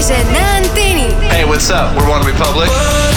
DJ na Anteni. Hey, what's up? We're One Republic.